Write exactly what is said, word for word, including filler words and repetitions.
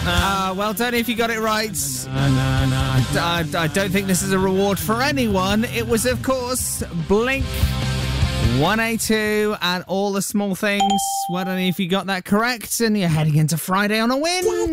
Uh, well done if you got it right. I, I don't think this is a reward for anyone. It was, of course, Blink one eighty-two and All the Small Things. Well done if you got that correct. And you're heading into Friday on a win.